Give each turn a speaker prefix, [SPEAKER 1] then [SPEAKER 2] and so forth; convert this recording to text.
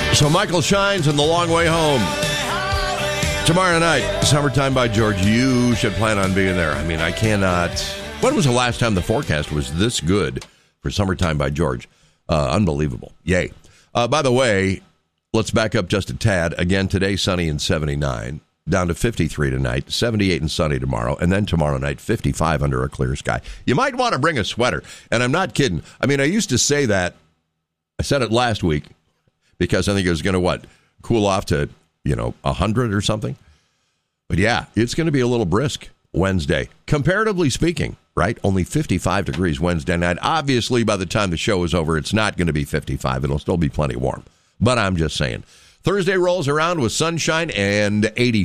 [SPEAKER 1] So Michael Shines and The Long Way Home. Tomorrow night, Summertime by George. You should plan on being there. I mean, I cannot... When was the last time the forecast was this good for Summertime by George? Unbelievable. Yay. By the way, let's back up just a tad. Again, today, sunny and 79. Down to 53 tonight, 78 and sunny tomorrow, and then tomorrow night, 55 under a clear sky. You might want to bring a sweater, and I'm not kidding. I mean, I used to say that. I said it last week because I think it was going to, cool off to, 100 or something. But yeah, it's going to be a little brisk Wednesday, comparatively speaking, right? Only 55 degrees Wednesday night. Obviously, by the time the show is over, it's not going to be 55. It'll still be plenty warm. But I'm just saying. Thursday rolls around with sunshine and 84.